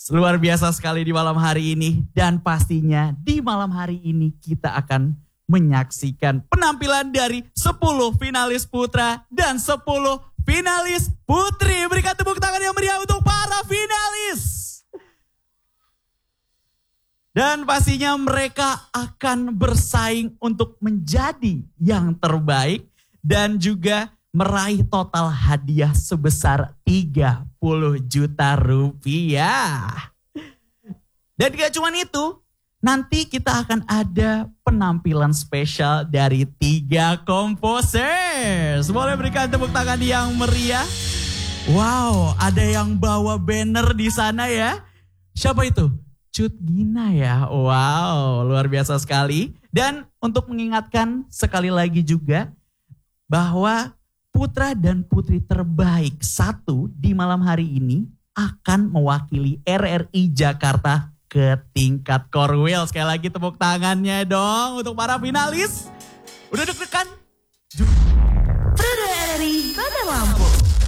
Luar biasa sekali di malam hari ini. Dan pastinya di malam hari ini kita akan menyaksikan penampilan dari 10 finalis putra dan 10 finalis putri. Berikan tepuk tangan yang meriah untuk para finalis. Dan pastinya mereka akan bersaing untuk menjadi yang terbaik dan juga meraih total hadiah sebesar 30 juta rupiah. Dan gak cuma itu, nanti kita akan ada penampilan spesial dari 3 composers. Boleh berikan tepuk tangan yang meriah. Wow, ada yang bawa banner di sana ya. Siapa itu? Cut Gina ya. Wow, luar biasa sekali. Dan untuk mengingatkan sekali lagi juga bahwa putra dan putri terbaik 1 di malam hari ini akan mewakili RRI Jakarta ke tingkat Core Wheel. Sekali lagi tepuk tangannya dong untuk para finalis. Udah deg-degan?